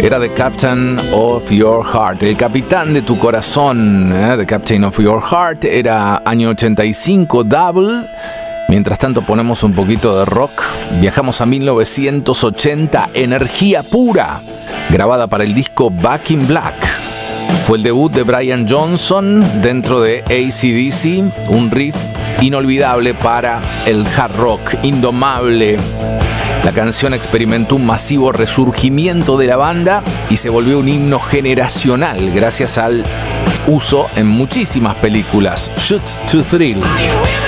Era The Captain of Your Heart, el capitán de tu corazón, The Captain of Your Heart. Era año 85, Double. Mientras tanto ponemos un poquito de rock. Viajamos a 1980, Energía Pura, grabada para el disco Back in Black. Fue el debut de Brian Johnson dentro de AC/DC, un riff inolvidable para el hard rock, indomable. La canción experimentó un masivo resurgimiento de la banda y se volvió un himno generacional gracias al uso en muchísimas películas. Shoot to Thrill.